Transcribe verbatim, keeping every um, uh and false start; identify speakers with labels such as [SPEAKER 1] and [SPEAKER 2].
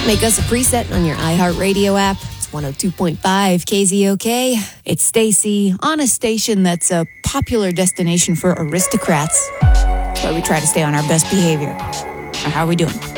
[SPEAKER 1] Make us a preset on your iHeartRadio app. It's one oh two point five K Z O K. It's Stacy on a station that's a popular destination for aristocrats. That's why we try to stay on our best behavior. How are we doing?